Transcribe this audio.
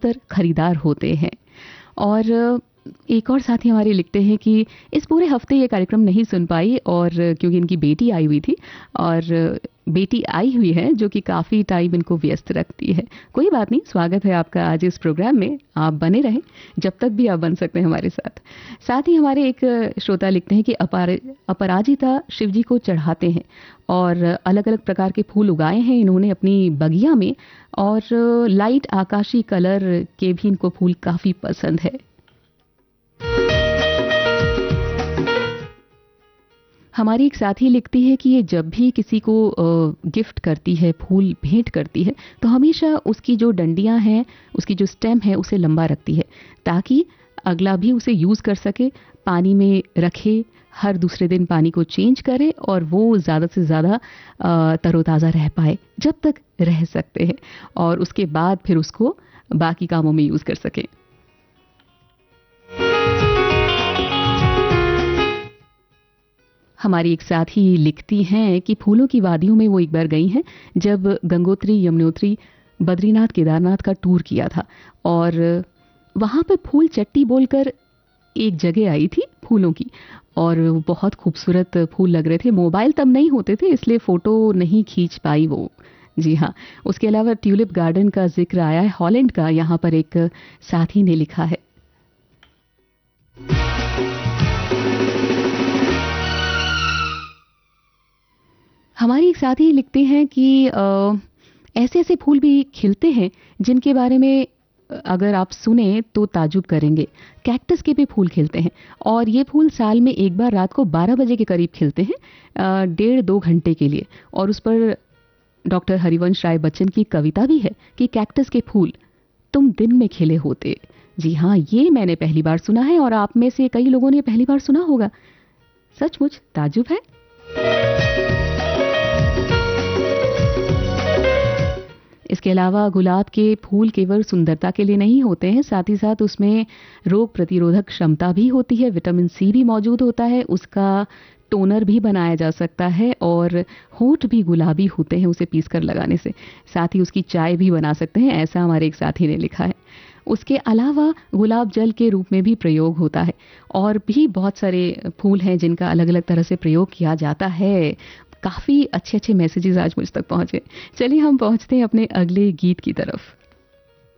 ज़्यादातर खरीदार होते हैं। और एक और साथी हमारे लिखते हैं कि इस पूरे हफ्ते ये कार्यक्रम नहीं सुन पाई, और क्योंकि इनकी बेटी आई हुई थी, और बेटी आई हुई है जो कि काफ़ी टाइम इनको व्यस्त रखती है। कोई बात नहीं, स्वागत है आपका आज इस प्रोग्राम में, आप बने रहें जब तक भी आप बन सकते हैं हमारे साथ। साथ ही हमारे एक श्रोता लिखते हैं कि अपराजिता शिव जी को चढ़ाते हैं और अलग अलग प्रकार के फूल उगाए हैं इन्होंने अपनी बगिया में, और लाइट आकाशी कलर के भी इनको फूल काफ़ी पसंद है। हमारी एक साथी लिखती है कि ये जब भी किसी को गिफ्ट करती है, फूल भेंट करती है, तो हमेशा उसकी जो डंडियां हैं, उसकी जो स्टेम है, उसे लंबा रखती है ताकि अगला भी उसे यूज़ कर सके, पानी में रखे, हर दूसरे दिन पानी को चेंज करे और वो ज़्यादा से ज़्यादा तरोताज़ा रह पाए जब तक रह सकते हैं, और उसके बाद फिर उसको बाकी कामों में यूज़ कर सके। हमारी एक साथी लिखती हैं कि फूलों की वादियों में वो एक बार गई हैं जब गंगोत्री, यमुनोत्री, बद्रीनाथ, केदारनाथ का टूर किया था, और वहाँ पे फूल चट्टी बोलकर एक जगह आई थी फूलों की, और बहुत खूबसूरत फूल लग रहे थे। मोबाइल तब नहीं होते थे इसलिए फ़ोटो नहीं खींच पाई वो। जी हाँ, उसके अलावा ट्यूलिप गार्डन का जिक्र आया है, हॉलैंड का, यहाँ पर एक साथी ने लिखा है। हमारी एक साथी लिखते हैं कि ऐसे ऐसे फूल भी खिलते हैं जिनके बारे में अगर आप सुने तो ताजुब करेंगे। कैक्टस के भी फूल खिलते हैं, और ये फूल साल में एक बार रात को 12 बजे के करीब खिलते हैं, 1.5-2 घंटे के लिए। और उस पर डॉक्टर हरिवंश राय बच्चन की कविता भी है कि कैक्टस के फूल तुम दिन में खिले होते। जी हाँ, ये मैंने पहली बार सुना है, और आप में से कई लोगों ने पहली बार सुना होगा। सचमुच ताजुब है। इसके अलावा गुलाब के फूल केवल सुंदरता के लिए नहीं होते हैं, साथ ही साथ उसमें रोग प्रतिरोधक क्षमता भी होती है, विटामिन सी भी मौजूद होता है, उसका टोनर भी बनाया जा सकता है, और होंठ भी गुलाबी होते हैं उसे पीसकर लगाने से। साथ ही उसकी चाय भी बना सकते हैं, ऐसा हमारे एक साथी ने लिखा है। उसके अलावा गुलाब जल के रूप में भी प्रयोग होता है, और भी बहुत सारे फूल हैं जिनका अलग अलग तरह से प्रयोग किया जाता है। काफ़ी अच्छे अच्छे मैसेजेस आज मुझ तक पहुंचे। चलिए हम पहुंचते हैं अपने अगले गीत की तरफ।